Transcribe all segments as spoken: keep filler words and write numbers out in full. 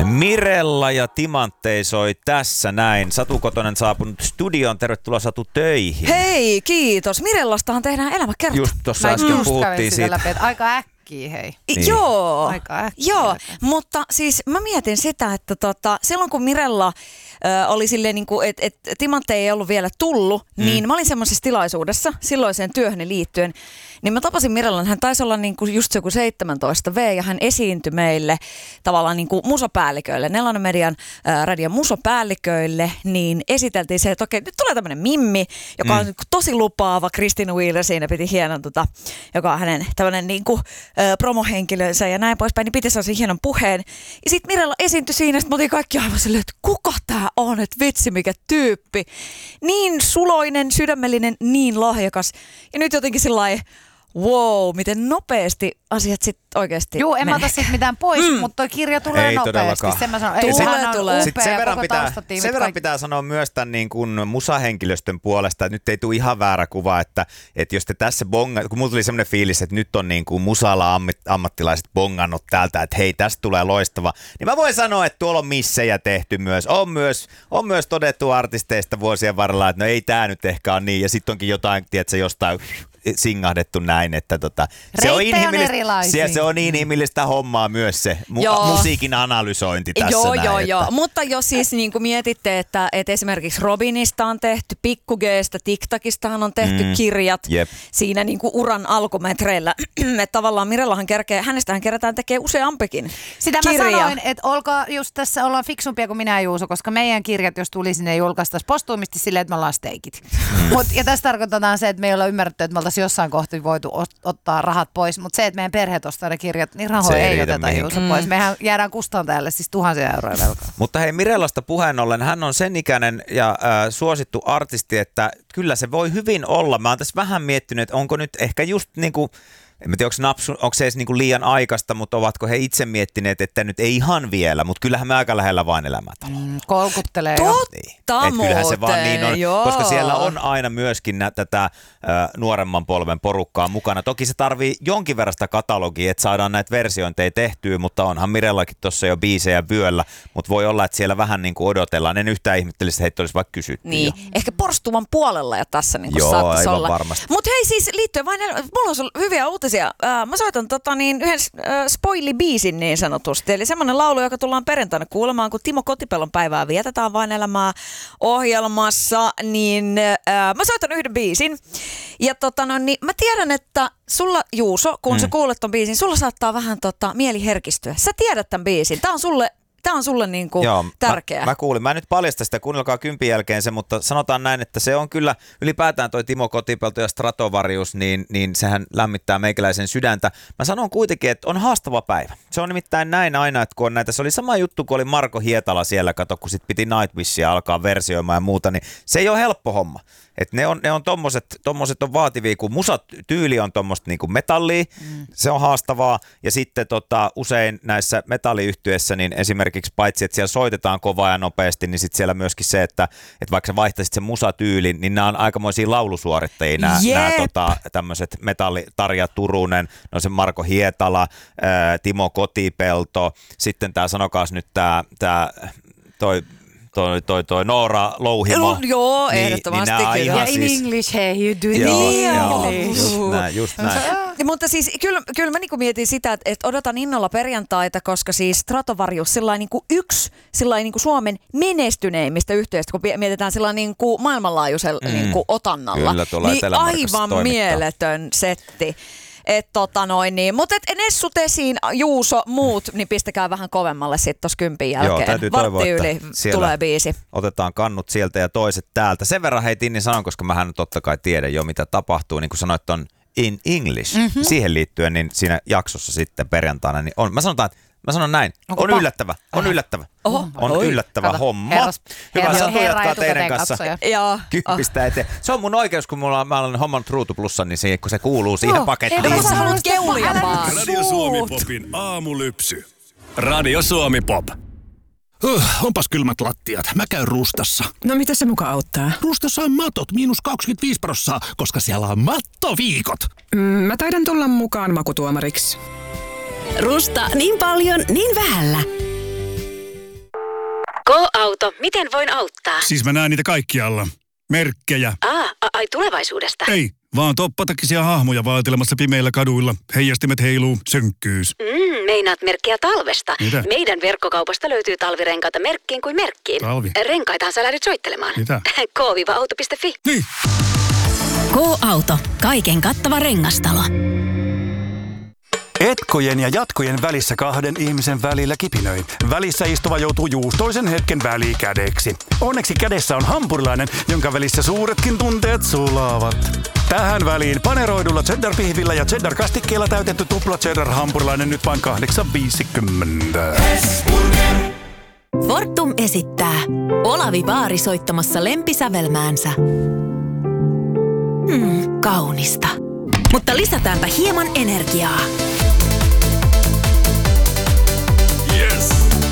Mirella ja Timanttei soi tässä näin. Satu Kotonen saapunut studioon. Tervetuloa Satu töihin. Hei, kiitos. Mirellastahan tehdään elämäkerta. Just tuossa äsken just puhuttiin siitä. läpi, aika äkkiä, hei. Niin. Joo, Aika äkkiä. joo. Mutta siis mä mietin sitä, että tota, silloin kun Mirella ö, oli silleen, niin kuin, että et, Timanttei ei ollut vielä tullut, mm. niin mä olin semmoisessa tilaisuudessa silloiseen työhöni liittyen. Niin mä tapasin Mirellan, hän taisi olla niin kuin just joku seitsemäntoista vuotias ja hän esiintyi meille tavallaan niin kuin musopäälliköille, Nelonen Median ää, radion musopäälliköille, niin esiteltiin se, että okei, nyt tulee tämmöinen Mimmi, joka on mm. tosi lupaava, Kristin Wheeler siinä piti hienon, tota, joka on hänen tämmöinen niin kuin ää, promohenkilönsä ja näin poispäin, niin piti sellaisen hienon puheen. Ja sitten Mirella esiintyi siinä, että me oltiin kaikki aivan silleen, että kuka tää on, että vitsi mikä tyyppi. Niin suloinen, sydämellinen, niin lahjakas. Ja nyt jotenkin sillai, wow, miten nopeasti asiat sitten oikeasti Juu, en mä ota menee. siitä mitään pois, mm. mutta toi kirja tulee Ei nopeasti. todellakaan. Sen mä sanon, Tulee, ei, sehän on tulee. Sitten upea sen verran, koko pitää, taustatiimit. sen verran kaikki. pitää sanoa myös tämän niin kuin musahenkilöstön puolesta, että nyt ei tule ihan väärä kuva, että, että jos te tässä bonga, kun mulla tuli semmoinen fiilis, että nyt on niin kuin musala ammattilaiset bongannut täältä, että hei, tästä tulee loistava, niin mä voin sanoa, että tuolla on missejä tehty myös. On myös, on myös todettu artisteista vuosien varrella, että no ei tää nyt ehkä ole niin, ja sitten onkin jotain, tiedätkö, jostain singahdettu näin, että tota, se on, inhimillistä, se, se on inhimillistä hommaa myös se mu- musiikin analysointi tässä joo, näin. Joo, että. joo, mutta jos siis niin kuin mietitte, että, että esimerkiksi Robinista on tehty, Pikku G:stä, TikTokistahan on tehty mm, kirjat jep. siinä niin kuin uran alkumetreillä, että tavallaan Mirellahan kerkee, hänestähän kerätään tekee useampikin Sitä kirja. mä sanoin, että olkaa just tässä, ollaan fiksumpia kuin minä ja Juuso, koska meidän kirjat, jos tuli sinne julkaistaisiin postuumisti silleen, että me ollaan steikit. Mut, ja tässä tarkoitetaan se, että me ei olla ymmärretty, että me oltaisiin jossain kohti voitu ot- ottaa rahat pois, mutta se, että meidän perheet ostaa ne kirjat, niin rahoja ei, ei oteta Juuso mm. pois. Mehän jäädään kustantajalle siis tuhansia euroja velkaa. Mutta hei, Mirellasta puheen ollen, hän on sen ikäinen ja äh, suosittu artisti, että kyllä se voi hyvin olla. Mä oon tässä vähän miettinyt, että onko nyt ehkä just niinku, en tiedä, onko, napsu, onko se edes niinku liian aikaista, mutta ovatko he itse miettineet, että nyt ei ihan vielä, mutta kyllähän me aika lähellä vain elämätaloa. Mm, kolkuttelee Totta jo. Niin. Kyllähän se vaan niin on, joo. koska siellä on aina myöskin nä, tätä äh, nuoremman polven porukkaa mukana. Toki se tarvii jonkin verran sitä katalogia, että saadaan näitä versiointeja tehtyä, mutta onhan Mirellakin tuossa jo biisejä vyöllä, mutta voi olla, että siellä vähän niin kuin odotellaan. En yhtään ihmettelisi, että heitä olisi vaikka kysytty. Niin, jo. ehkä porstuvan puolella ja tässä niin kuin Joo, saattaisi aivan olla. varmasti. Mutta hei siis liittyen vain, mulla on sulla hyviä uutisia. Äh, mä soitan tota, niin, yhden äh, spoili-biisin niin sanotusti. Eli semmoinen laulu, joka tullaan perjantaina kuulemaan, kun Timo Kotipellon päivää vietetään vain elämää ohjelmassa, niin äh, mä soitan yhden biisin. Ja tota, no, niin, mä tiedän, että sulla Juuso, kun mm. sä kuulet ton biisin, sulla saattaa vähän tota, mieli herkistyä. Sä tiedät tämän biisin. Tää on sulle Tämä on sulle niinku Joo, tärkeä. Mä, mä kuulin. Mä en nyt paljasta sitä, kuunnelkaa kympin jälkeen se, mutta sanotaan näin, että se on kyllä ylipäätään toi Timo Kotipelto ja Stratovarius, niin, niin sehän lämmittää meikäläisen sydäntä. Mä sanon kuitenkin, että on haastava päivä. Se on nimittäin näin aina, että kun on näitä, se oli sama juttu, kun oli Marko Hietala siellä, kato, kun sit piti Nightwishia alkaa versioimaan ja muuta, niin se ei ole helppo homma. Että ne on, ne on tommoset, tommoset on vaativia, kun musatyyli on tommoista niinku metallia, mm. se on haastavaa. Ja sitten tota, usein näissä metalliyhtyeissä, niin esimerkiksi paitsi, että siellä soitetaan kovaa ja nopeasti, niin sitten siellä myöskin se, että, että vaikka sä vaihtaisit sen musatyylin, niin nämä on aikamoisia laulusuorittajia, nämä, nämä tota, tämmöiset metalli, Tarja Turunen, no se Marko Hietala, ää, Timo Kotipelto, sitten tämä sanokaas nyt tämä, tämä toi... Toi, toi, toi Noora Louhimo. Joo, niin, ehdottomasti niin kyllä. Ja in siis, English, hey, you do it joo, in joo, English. just näin, just näin. Mutta siis kyllä, kyllä mä niinku mietin sitä, että, että odotan innolla perjantaita, koska siis Stratovarius sillain niinku yksi sillain niinku Suomen menestyneimmistä yhteistä, kun mietitään sillain niinku maailmanlaajuisella mm. niinku otannalla. Kyllä, tuolla niin aivan toimittaa. Mieletön setti. Et tota noin niin. Mutta et Nessu, Tesiin, Juuso, muut, niin pistäkää vähän kovemmalle sitten tossa kympin jälkeen. Joo, täytyy toivoa, Vartti yli tulee biisi. Otetaan kannut sieltä ja toiset täältä. Sen verran hei Tinni sanon, koska mähän totta kai tiedän jo mitä tapahtuu, niin kuin sanoit on in English. Mm-hmm. Siihen liittyen, niin siinä jaksossa sitten perjantaina, niin on. Mä sanotaan, Mä sanon näin. Onko on pa- yllättävä. On yllättävä. Oho. On Oi. yllättävä Kato, homma. herras, Hyvä, herra, Satu herra jatkaa teidän kanssa. Joo. Kyppistä eteen. Se on mun oikeus, kun mulla, mä olen hommannut Ruutu Plussan, niin se, kun se kuuluu siihen Joo. pakettiin. Eikö sä haluat keulia vaan? Radio Suomi Popin aamulypsy. Radio Suomi Pop. Huh, onpas kylmät lattiat. Mä käyn Rustassa. No mitä se muka auttaa? Rustassa on matot, miinus kaksikymmentäviisi prosenttia, koska siellä on mattoviikot. Mm, mä taidan tulla mukaan makutuomariksi. Rusta niin paljon, niin vähällä. Hallo, miten voin auttaa? Siis mä näen niitä kaikkialla. Merkkejä. Aa, a- ai tulevaisuudesta? Ei, vaan toppatakkisia hahmoja vaeltelemassa pimeillä kaduilla. Heijastimet heiluu, synkkyys. Mm, meinaat merkkiä talvesta. Mitä? Meidän verkkokaupasta löytyy talvirenkaita merkkiin kuin merkkiin. Talvi? Renkaitahan sä lähdet soittelemaan. Mitä? k auto piste fi. Niin. K-Auto. Kaiken kattava rengastalo. Etkojen ja jatkojen välissä kahden ihmisen välillä kipinöi. Välissä istuva joutuu juustoisen hetken välikädeksi. Onneksi kädessä on hampurilainen, jonka välissä suuretkin tunteet sulavat. Tähän väliin paneroidulla cheddar-pihvillä ja cheddar-kastikkeella täytetty tupla cheddar-hampurilainen nyt vain kahdeksan viisikymmentä. Fortum esittää Olavi Vaari soittamassa lempisävelmäänsä. Hmm, kaunista. Mutta lisätäänpä hieman energiaa. Yes.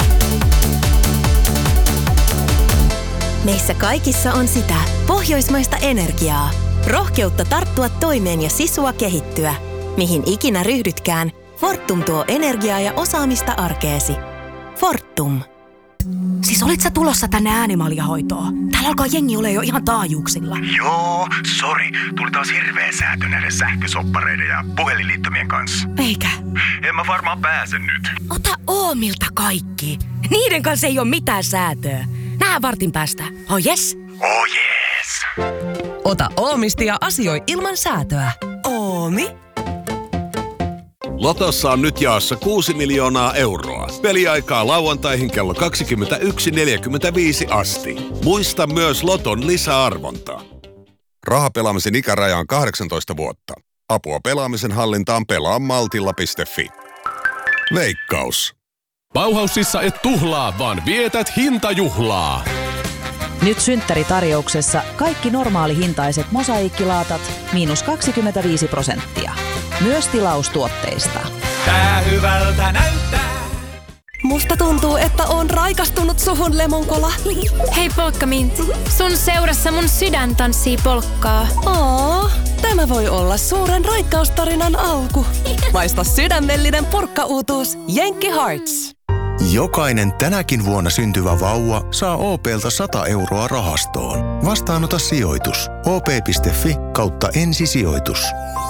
Meissä kaikissa on sitä pohjoismaista energiaa. Rohkeutta tarttua toimeen ja sisua kehittyä. Mihin ikinä ryhdytkään, Fortum tuo energiaa ja osaamista arkeesi. Fortum. Siis olit sä tulossa tänne äänimaljahoitoon? Täällä alkaa jengi ole jo ihan taajuuksilla. Joo, sori. Tuli taas hirveä säätö näiden sähkösoppareiden ja puhelinliittymien kanssa. Eikä? En mä varmaan pääse nyt. Ota Oomilta kaikki. Niiden kanssa ei ole mitään säätöä. Nähdään vartin päästä. Oh yes? Oh yes. Ota Oomista ja asioi ilman säätöä. Oomi. Lotossa on nyt jaossa kuusi miljoonaa euroa. Peliaikaa lauantaihin kello kaksikymmentäyksi neljäkymmentäviisi asti. Muista myös Loton lisäarvonta. Rahapelaamisen ikäraja on kahdeksantoista vuotta. Apua pelaamisen hallintaan pelaa maltilla piste fi. Veikkaus. Bauhausissa et tuhlaa, vaan vietät hintajuhlaa. Nyt synttäritarjouksessa kaikki normaalihintaiset mosaiikkilaatat miinus kaksikymmentäviisi prosenttia. Myös tilaustuotteista. Tää hyvältä näyttää. Musta tuntuu, että on raikastunut suhun, Lemonkola. Hei Polkkamint, sun seurassa mun sydän tanssii polkkaa. Oo, tämä voi olla suuren raikkaustarinan alku. Maista sydämellinen purkkauutuus Jenkki Hearts. Jokainen tänäkin vuonna syntyvä vauva saa O P:ltä sata euroa rahastoon. Vastaanota sijoitus. O P piste fi kautta ensisijoitus.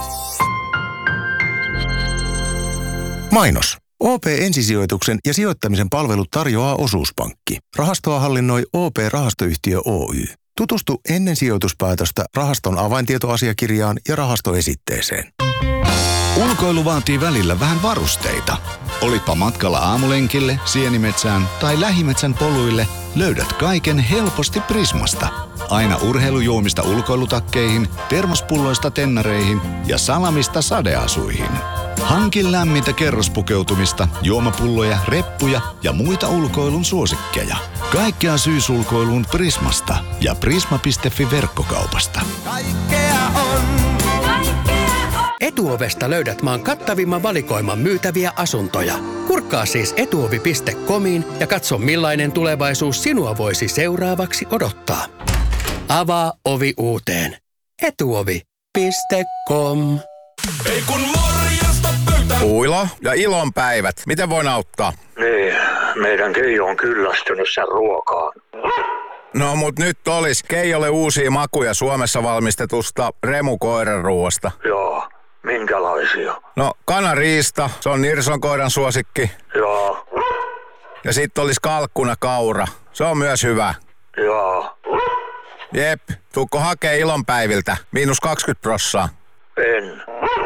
Mainos. O P Ensisijoituksen ja sijoittamisen palvelut tarjoaa Osuuspankki. Rahastoa hallinnoi O P-rahastoyhtiö Oy. Tutustu ennen sijoituspäätöstä rahaston avaintietoasiakirjaan ja rahastoesitteeseen. Ulkoilu vaatii välillä vähän varusteita. Olitpa matkalla aamulenkille, sienimetsään tai lähimetsän poluille, löydät kaiken helposti Prismasta. Aina urheilujuomista ulkoilutakkeihin, termospulloista tennareihin ja salamista sadeasuihin. Hankin lämmintä kerrospukeutumista, juomapulloja, reppuja ja muita ulkoilun suosikkeja. Kaikkea syysulkoiluun Prismasta ja prisma piste fi verkkokaupasta. Kaikkea on. Etuovesta löydät maan kattavimman valikoiman myytäviä asuntoja. Kurkkaa siis etuovi piste comiin ja katso millainen tulevaisuus sinua voisi seuraavaksi odottaa. Avaa ovi uuteen. etuovi piste com. Ei kun morjesta pöytä. Uilo ja ilon päivät. Miten voin auttaa? Niin, meidän Keijo on kyllästynyt sen ruokaan. No mut nyt olis Keijolle uusia makuja Suomessa valmistetusta remukoiranruoasta. Joo, minkälaisia? No kanariista, se on Nirson koiran suosikki. Joo. Ja sit olis kalkkuna kaura, se on myös hyvä. Joo. Jep, tuukko hakee ilonpäiviltä, miinus kaksikymmentä prossaa. En.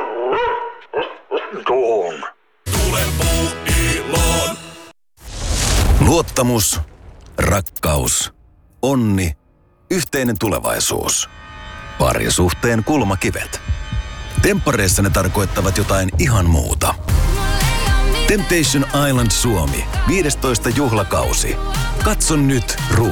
Tuun. Tule puu ilon. Luottamus, rakkaus, onni, yhteinen tulevaisuus. Parisuhteen kulmakivet. Temppareissa ne tarkoittavat jotain ihan muuta. Temptation Island Suomi, viidestoista juhlakausi. Katso nyt Ruudusta.